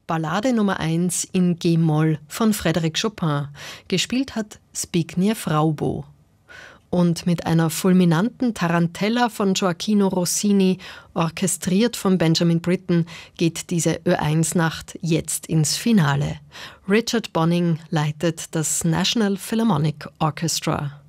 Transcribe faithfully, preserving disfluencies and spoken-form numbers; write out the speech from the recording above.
Ballade Nummer eins in G-Moll von Frédéric Chopin. Gespielt hat Zbigniew Raubo. Und mit einer fulminanten Tarantella von Gioachino Rossini, orchestriert von Benjamin Britten, geht diese Ö eins Nacht jetzt ins Finale. Richard Bonning leitet das National Philharmonic Orchestra.